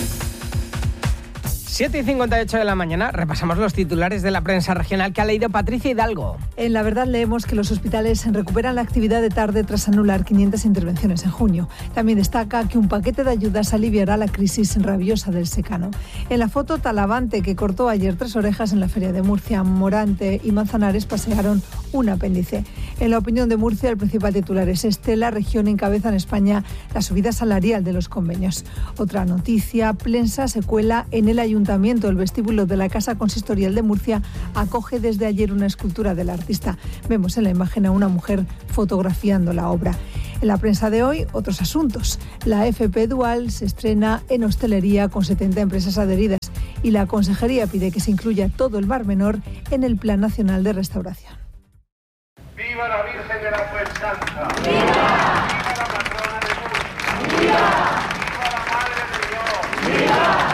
7:58 de la mañana, repasamos los titulares de la prensa regional que ha leído Patricia Hidalgo. En La Verdad leemos que los hospitales recuperan la actividad de tarde tras anular 500 intervenciones en junio. También destaca que un paquete de ayudas aliviará la crisis rabiosa del secano. En la foto, Talavante, que cortó ayer 3 orejas en la Feria de Murcia. Morante y Manzanares pasearon un apéndice. En la Opinión de Murcia, el principal titular es este: la región encabeza en España la subida salarial de los convenios. Otra noticia, Plensa se cuela en el ayuntamiento. El vestíbulo de la Casa Consistorial de Murcia acoge desde ayer una escultura del artista. Vemos en la imagen a una mujer fotografiando la obra. En la prensa de hoy, otros asuntos. La FP Dual se estrena en hostelería con 70 empresas adheridas y la Consejería pide que se incluya todo el Mar Menor en el Plan Nacional de Restauración. ¡Viva la Virgen de la Fuensanta! ¡Viva! ¡Viva la patrona de Murcia! ¡Viva! ¡Viva la Madre de Dios! ¡Viva!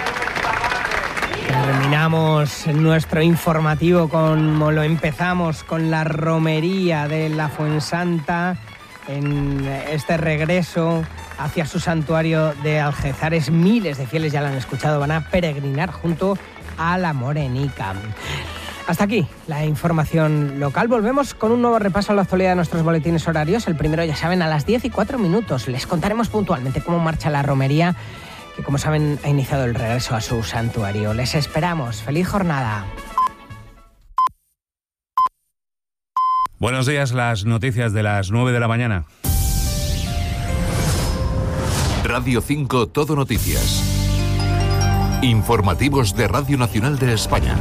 Terminamos nuestro informativo como lo empezamos, con la romería de la Fuensanta en este regreso hacia su santuario de Algézares. Miles de fieles, ya lo han escuchado, van a peregrinar junto a la Morenica. Hasta aquí la información local. Volvemos con un nuevo repaso a la actualidad de nuestros boletines horarios. El primero, ya saben, a las 10:04. Les contaremos puntualmente cómo marcha la romería, que como saben ha iniciado el regreso a su santuario. Les esperamos. ¡Feliz jornada! Buenos días, las noticias de las 9 de la mañana. Radio 5 Todo Noticias. Informativos de Radio Nacional de España.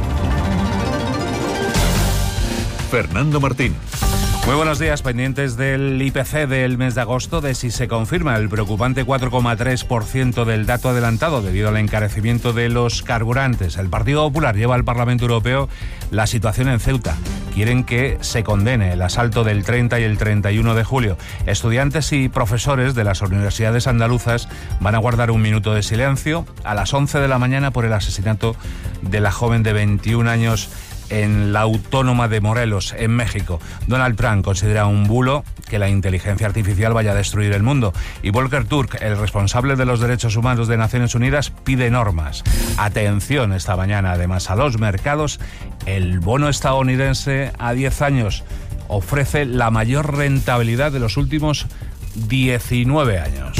Fernando Martín. Muy buenos días, pendientes del IPC del mes de agosto, de si se confirma el preocupante 4,3% del dato adelantado debido al encarecimiento de los carburantes. El Partido Popular lleva al Parlamento Europeo la situación en Ceuta. Quieren que se condene el asalto del 30 y el 31 de julio. Estudiantes y profesores de las universidades andaluzas van a guardar un minuto de silencio a las 11 de la mañana por el asesinato de la joven de 21 años en la Autónoma de Morelos, en México. Donald Trump considera un bulo que la inteligencia artificial vaya a destruir el mundo. Y Volker Turk, el responsable de los derechos humanos de Naciones Unidas, pide normas. Atención esta mañana, además, a los mercados. El bono estadounidense a 10 años ofrece la mayor rentabilidad de los últimos 19 años.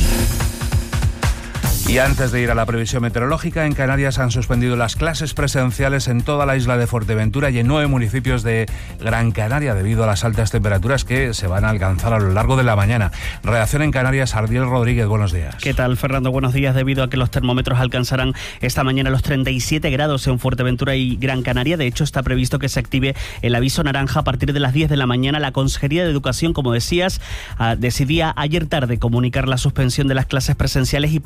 Y antes de ir a la previsión meteorológica, en Canarias han suspendido las clases presenciales en toda la isla de Fuerteventura y en 9 municipios de Gran Canaria debido a las altas temperaturas que se van a alcanzar a lo largo de la mañana. Redacción en Canarias, Ardiel Rodríguez, buenos días. ¿Qué tal, Fernando? Buenos días. Debido a que los termómetros alcanzarán esta mañana los 37 grados en Fuerteventura y Gran Canaria, de hecho está previsto que se active el aviso naranja a partir de las 10 de la mañana. La Consejería de Educación, como decías, decidía ayer tarde comunicar la suspensión de las clases presenciales y pasarlas a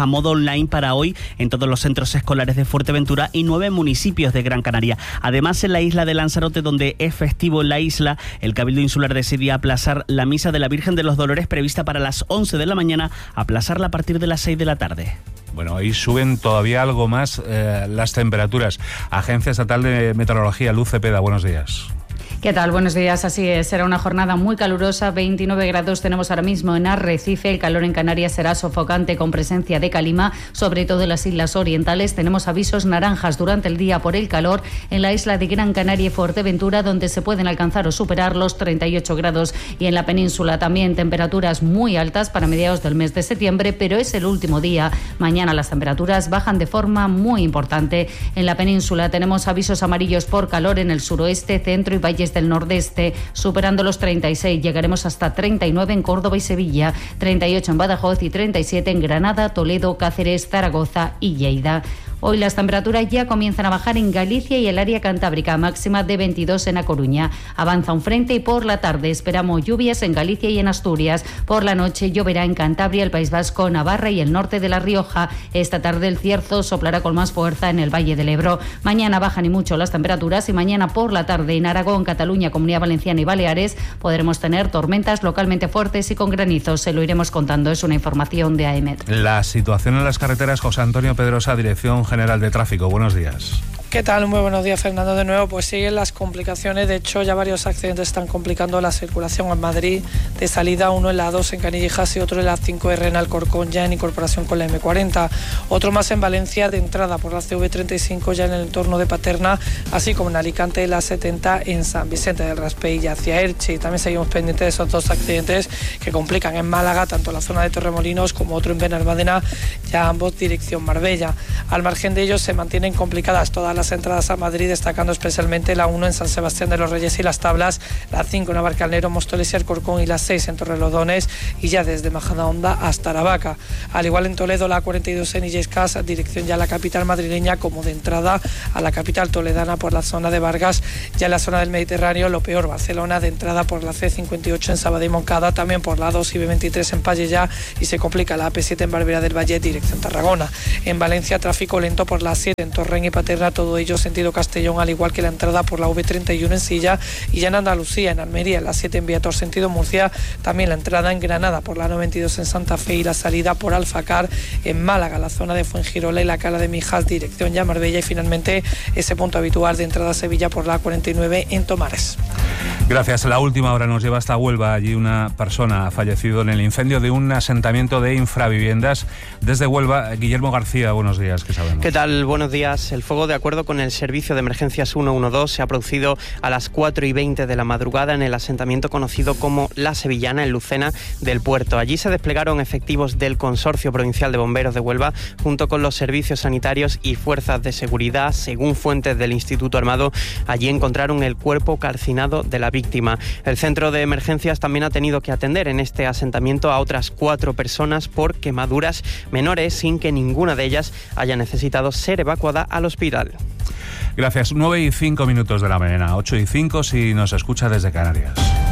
a modo online para hoy en todos los centros escolares de Fuerteventura y 9 municipios de Gran Canaria. Además, en la isla de Lanzarote, donde es festivo en la isla, el Cabildo Insular decidía aplazar la misa de la Virgen de los Dolores prevista para las 11 de la mañana, aplazarla a partir de las 6 de la tarde. Bueno, ahí suben todavía algo más las temperaturas. Agencia Estatal de Meteorología, Luz Cepeda, buenos días. ¿Qué tal? Buenos días. Así es, será una jornada muy calurosa. 29 grados tenemos ahora mismo en Arrecife. El calor en Canarias será sofocante con presencia de calima, sobre todo en las islas orientales. Tenemos avisos naranjas durante el día por el calor en la isla de Gran Canaria y Fuerteventura, donde se pueden alcanzar o superar los 38 grados. Y en la península también temperaturas muy altas para mediados del mes de septiembre, pero es el último día. Mañana las temperaturas bajan de forma muy importante. En la península tenemos avisos amarillos por calor en el suroeste, centro y valles del nordeste, superando los 36. Llegaremos hasta 39 en Córdoba y Sevilla, 38 en Badajoz y 37 en Granada, Toledo, Cáceres, Zaragoza y Lleida. Hoy las temperaturas ya comienzan a bajar en Galicia y el área cantábrica, máxima de 22 en A Coruña. Avanza un frente y por la tarde esperamos lluvias en Galicia y en Asturias. Por la noche lloverá en Cantabria, el País Vasco, Navarra y el norte de La Rioja. Esta tarde el cierzo soplará con más fuerza en el Valle del Ebro. Mañana bajan y mucho las temperaturas y mañana por la tarde en Aragón, Cataluña, Comunidad Valenciana y Baleares podremos tener tormentas localmente fuertes y con granizo. Se lo iremos contando. Es una información de AEMET. La situación en las carreteras, José Antonio Pedrosa, Dirección General de Tráfico. Buenos días. ¿Qué tal? Muy buenos días, Fernando. De nuevo, pues siguen las complicaciones. De hecho, ya varios accidentes están complicando la circulación en Madrid. De salida, uno en la A2 en Canillejas y otro en la 5R en Alcorcón, ya en incorporación con la M40. Otro más en Valencia, de entrada por la CV35, ya en el entorno de Paterna, así como en Alicante, la 70 en San Vicente del Raspey y hacia Elche. Y también seguimos pendientes de esos dos accidentes que complican en Málaga, tanto la zona de Torremolinos como otro en Benalmádena, ya ambos dirección Marbella. Al margen de ellos, se mantienen complicadas todas las entradas a Madrid, destacando especialmente la 1 en San Sebastián de los Reyes y Las Tablas, la 5 en Navalcarnero, Móstoles y Alcorcón y la 6 en Torrelodones y ya desde Majadahonda hasta Aravaca. Al igual en Toledo, la 42 en Illescas, dirección ya a la capital madrileña, como de entrada a la capital toledana por la zona de Vargas, ya en la zona del Mediterráneo, lo peor, Barcelona, de entrada por la C58 en Sabadell y Moncada, también por la 2 y B23 en Pallejà y se complica la AP7 en Barberá del Valle, dirección Tarragona. En Valencia, tráfico lento por la 7 en Torrent y Paterna, todo ello sentido Castellón, al igual que la entrada por la V31 en Silla y ya en Andalucía, en Almería, en la 7 en Viator sentido Murcia, también la entrada en Granada por la 92 en Santa Fe y la salida por Alfacar en Málaga, la zona de Fuengirola y la Cala de Mijas, dirección ya Marbella y finalmente ese punto habitual de entrada a Sevilla por la 49 en Tomares. Gracias. La última hora nos lleva hasta Huelva. Allí una persona ha fallecido en el incendio de un asentamiento de infraviviendas. Desde Huelva, Guillermo García, buenos días, ¿qué sabemos? ¿Qué tal? Buenos días. El fuego, de acuerdo con el Servicio de Emergencias 112, se ha producido a las 4:20 de la madrugada en el asentamiento conocido como La Sevillana, en Lucena del Puerto. Allí se desplegaron efectivos del Consorcio Provincial de Bomberos de Huelva junto con los servicios sanitarios y fuerzas de seguridad. Según fuentes del Instituto Armado, allí encontraron el cuerpo calcinado de la víctima. El centro de emergencias también ha tenido que atender en este asentamiento a otras 4 personas por quemaduras menores, sin que ninguna de ellas haya necesitado ser evacuada al hospital. Gracias. 9:05 de la mañana, 8:05 si nos escucha desde Canarias.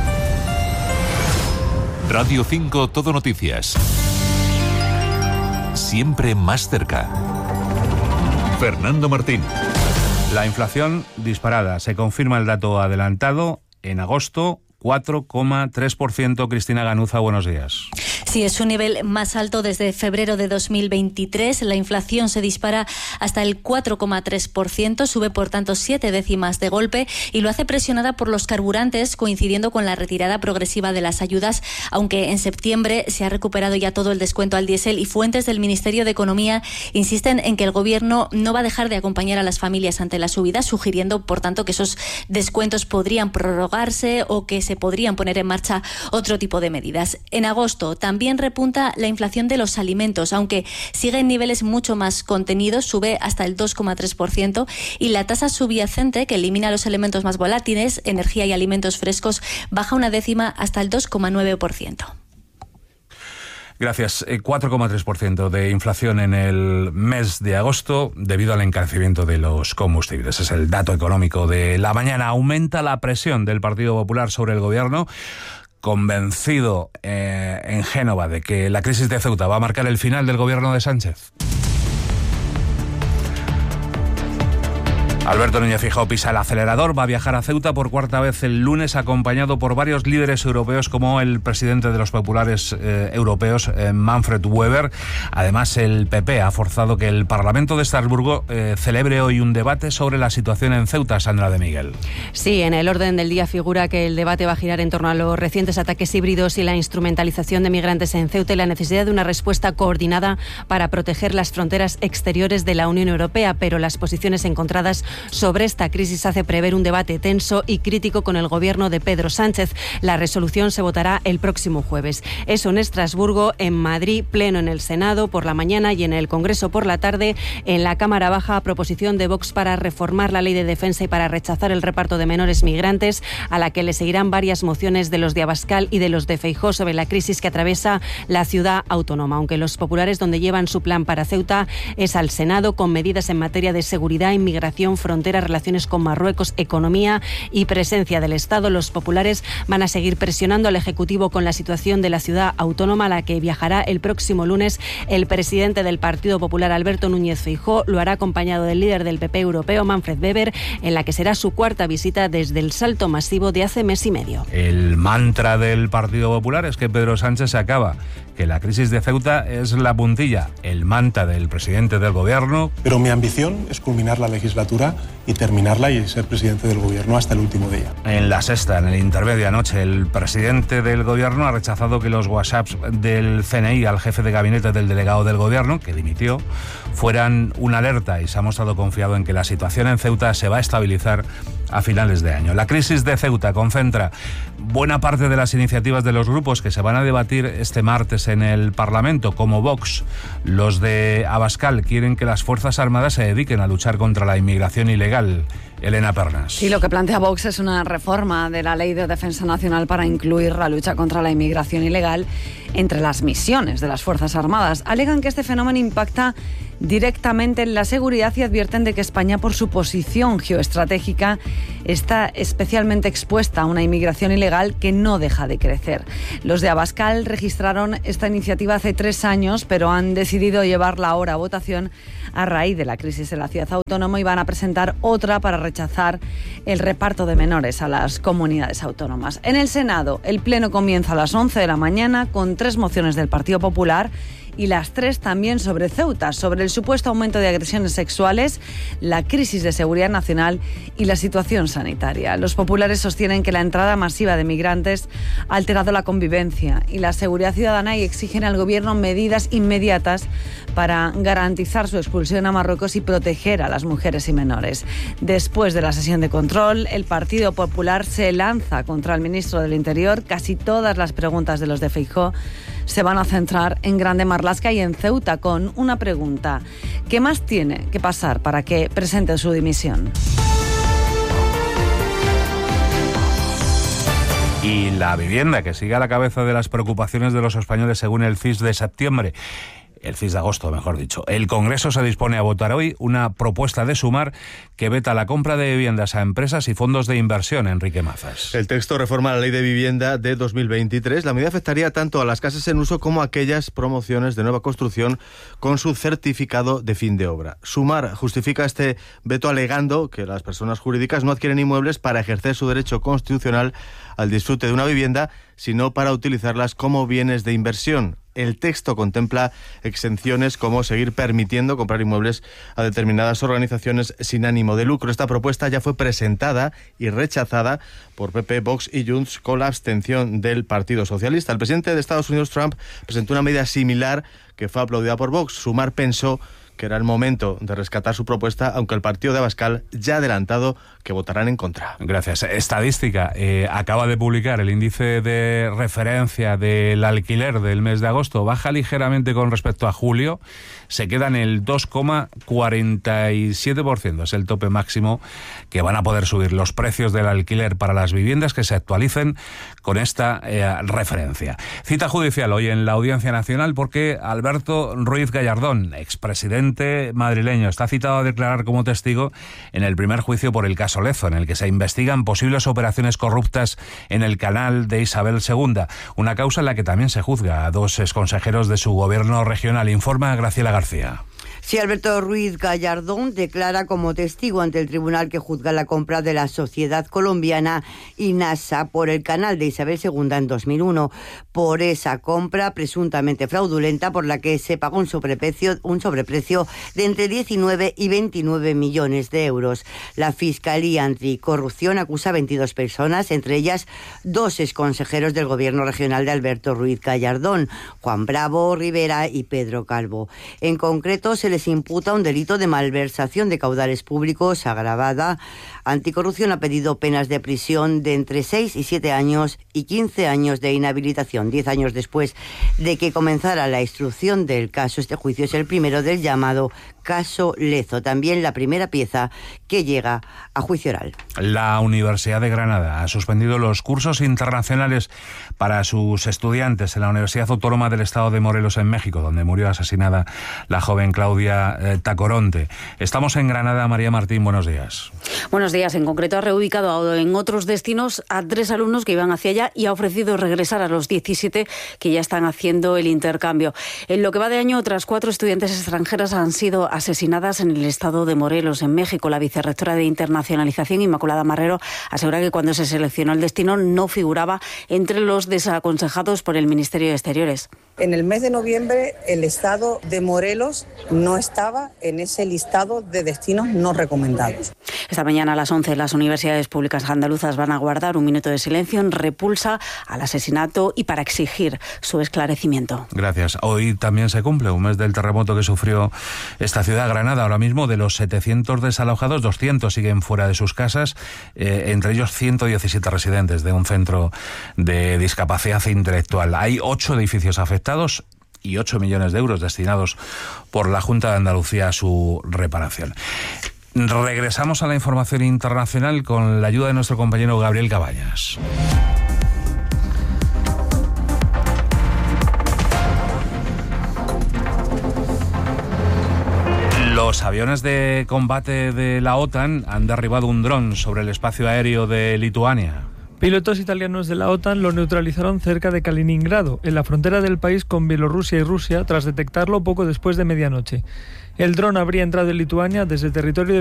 Radio 5 Todo Noticias. Siempre más cerca. Fernando Martín. La inflación disparada. Se confirma el dato adelantado en agosto. 4,3%. Cristina Ganuza, buenos días. Sí, es un nivel más alto desde febrero de 2023. La inflación se dispara hasta el 4,3%, sube por tanto 7 décimas de golpe y lo hace presionada por los carburantes, coincidiendo con la retirada progresiva de las ayudas, aunque en septiembre se ha recuperado ya todo el descuento al diésel y fuentes del Ministerio de Economía insisten en que el Gobierno no va a dejar de acompañar a las familias ante la subida, sugiriendo por tanto que esos descuentos podrían prorrogarse o que se podrían poner en marcha otro tipo de medidas. En agosto también repunta la inflación de los alimentos, aunque sigue en niveles mucho más contenidos, sube hasta el 2,3% y la tasa subyacente, que elimina los elementos más volátiles, energía y alimentos frescos, baja una décima hasta el 2,9%. Gracias. 4,3% de inflación en el mes de agosto debido al encarecimiento de los combustibles. Es el dato económico de la mañana. Aumenta la presión del Partido Popular sobre el Gobierno convencido en Génova de que la crisis de Ceuta va a marcar el final del gobierno de Sánchez. Alberto Núñez Feijóo pisa el acelerador, va a viajar a Ceuta por cuarta vez el lunes, acompañado por varios líderes europeos como el presidente de los populares europeos, Manfred Weber. Además, el PP ha forzado que el Parlamento de Estrasburgo celebre hoy un debate sobre la situación en Ceuta. Sandra de Miguel. Sí, en el orden del día figura que el debate va a girar en torno a los recientes ataques híbridos y la instrumentalización de migrantes en Ceuta y la necesidad de una respuesta coordinada para proteger las fronteras exteriores de la Unión Europea, pero las posiciones encontradas sobre esta crisis hace prever un debate tenso y crítico con el gobierno de Pedro Sánchez. La resolución se votará el próximo jueves. Eso en Estrasburgo, en Madrid, pleno en el Senado por la mañana y en el Congreso por la tarde. En la Cámara Baja, proposición de Vox para reformar la Ley de Defensa y para rechazar el reparto de menores migrantes, a la que le seguirán varias mociones de los de Abascal y de los de Feijóo sobre la crisis que atraviesa la ciudad autónoma. Aunque los populares, donde llevan su plan para Ceuta, es al Senado, con medidas en materia de seguridad, inmigración, frontera, relaciones con Marruecos, economía y presencia del Estado. Los populares van a seguir presionando al Ejecutivo con la situación de la ciudad autónoma, a la que viajará el próximo lunes el presidente del Partido Popular, Alberto Núñez Feijóo. Lo hará acompañado del líder del PP europeo, Manfred Weber, en la que será su cuarta visita desde el salto masivo de hace mes y medio. El mantra del Partido Popular es que Pedro Sánchez se acaba, que la crisis de Ceuta es la puntilla. El mantra del presidente del gobierno. Pero mi ambición es culminar la legislatura y terminarla y ser presidente del gobierno hasta el último día. En la sexta, en el intermedio anoche, el presidente del gobierno ha rechazado que los WhatsApps del CNI al jefe de gabinete del delegado del gobierno, que dimitió, fueran una alerta, y se ha mostrado confiado en que la situación en Ceuta se va a estabilizar a finales de año. La crisis de Ceuta concentra buena parte de las iniciativas de los grupos que se van a debatir este martes en el Parlamento, como Vox. Los de Abascal quieren que las Fuerzas Armadas se dediquen a luchar contra la inmigración ilegal. Elena Pernas. Sí, lo que plantea Vox es una reforma de la Ley de Defensa Nacional para incluir la lucha contra la inmigración ilegal entre las misiones de las Fuerzas Armadas. Alegan que este fenómeno impacta directamente en la seguridad y advierten de que España, por su posición geoestratégica, está especialmente expuesta a una inmigración ilegal que no deja de crecer. Los de Abascal registraron esta iniciativa hace 3 años, pero han decidido llevarla ahora a votación a raíz de la crisis en la ciudad autónoma y van a presentar otra para rechazar el reparto de menores a las comunidades autónomas. En el Senado, el pleno comienza a las 11 de la mañana con 3 mociones del Partido Popular y las 3 también sobre Ceuta, sobre el supuesto aumento de agresiones sexuales, la crisis de seguridad nacional y la situación sanitaria. Los populares sostienen que la entrada masiva de migrantes ha alterado la convivencia y la seguridad ciudadana y exigen al gobierno medidas inmediatas para garantizar su expulsión a Marruecos y proteger a las mujeres y menores. Después de la sesión de control, el Partido Popular se lanza contra el ministro del Interior. Casi todas las preguntas de los de Feijóo se van a centrar en Grande Marlaska y en Ceuta, con una pregunta: ¿qué más tiene que pasar para que presente su dimisión? Y la vivienda, que sigue a la cabeza de las preocupaciones de los españoles según el CIS de septiembre. El CIS de agosto, mejor dicho. El Congreso se dispone a votar hoy una propuesta de Sumar que veta la compra de viviendas a empresas y fondos de inversión. Enrique Mazas. El texto reforma la Ley de Vivienda de 2023. La medida afectaría tanto a las casas en uso como a aquellas promociones de nueva construcción con su certificado de fin de obra. Sumar justifica este veto alegando que las personas jurídicas no adquieren inmuebles para ejercer su derecho constitucional al disfrute de una vivienda, sino para utilizarlas como bienes de inversión. El texto contempla exenciones como seguir permitiendo comprar inmuebles a determinadas organizaciones sin ánimo de lucro. Esta propuesta ya fue presentada y rechazada por PP, Vox y Junts con la abstención del Partido Socialista. El presidente de Estados Unidos, Trump, presentó una medida similar que fue aplaudida por Vox. Sumar pensó que era el momento de rescatar su propuesta, aunque el partido de Abascal ya ha adelantado que votarán en contra. Gracias. Estadística acaba de publicar el índice de referencia del alquiler del mes de agosto. Baja ligeramente con respecto a julio. Se queda en el 2,47%. Es el tope máximo que van a poder subir los precios del alquiler para las viviendas que se actualicen con esta referencia. Cita judicial hoy en la Audiencia Nacional porque Alberto Ruiz Gallardón, expresidente presidente madrileño. Está citado a declarar como testigo en el primer juicio por el caso Lezo, en el que se investigan posibles operaciones corruptas en el canal de Isabel II. Una causa en la que también se juzga a 2 exconsejeros de su gobierno regional. Informa Graciela García. Sí, Alberto Ruiz Gallardón declara como testigo ante el tribunal que juzga la compra de la sociedad colombiana INASA por el canal de Isabel II en 2001. Por esa compra presuntamente fraudulenta por la que se pagó un sobreprecio de entre 19 y 29 millones de euros. La Fiscalía Anticorrupción acusa a 22 personas, entre ellas 2 exconsejeros del gobierno regional de Alberto Ruiz Gallardón, Juan Bravo Rivera y Pedro Calvo. En concreto, se les imputa un delito de malversación de caudales públicos agravada. Anticorrupción ha pedido penas de prisión de entre 6 y 7 años y 15 años de inhabilitación. 10 años después de que comenzara la instrucción del caso, este juicio es el primero del llamado caso Lezo, también la primera pieza que llega a juicio oral. La Universidad de Granada ha suspendido los cursos internacionales para sus estudiantes en la Universidad Autónoma del Estado de Morelos en México, donde murió asesinada la joven Claudia Tacoronte. Estamos en Granada. María Martín, buenos días. Buenos días. En concreto ha reubicado en otros destinos a 3 alumnos que iban hacia allá y ha ofrecido regresar a los 17 que ya están haciendo el intercambio. En lo que va de año, otras 4 estudiantes extranjeras han sido asesinadas en el estado de Morelos, en México. La vicerrectora de Internacionalización, Inmaculada Marrero, asegura que cuando se seleccionó el destino no figuraba entre los desaconsejados por el Ministerio de Exteriores. En el mes de noviembre, el estado de Morelos no estaba en ese listado de destinos no recomendados. Esta mañana a las 11 las universidades públicas andaluzas van a guardar un minuto de silencio en repulsa al asesinato y para exigir su esclarecimiento. Gracias. Hoy también se cumple un mes del terremoto que sufrió esta ciudad, Granada. Ahora mismo, de los 700 desalojados, 200 siguen fuera de sus casas, entre ellos 117 residentes de un centro de discapacidad intelectual. Hay 8 edificios afectados y 8 millones de euros destinados por la Junta de Andalucía a su reparación. Regresamos a la información internacional con la ayuda de nuestro compañero Gabriel Cabañas. Los aviones de combate de la OTAN han derribado un dron sobre el espacio aéreo de Lituania. Pilotos italianos de la OTAN lo neutralizaron cerca de Kaliningrado, en la frontera del país con Bielorrusia y Rusia, tras detectarlo poco después de medianoche. El dron habría entrado en Lituania desde territorio de